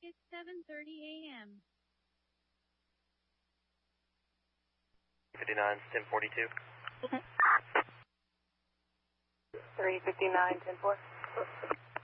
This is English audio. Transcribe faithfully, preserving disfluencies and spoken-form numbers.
It's seven thirty a m fifty-nine, ten forty-two. three fifty-nine, ten four.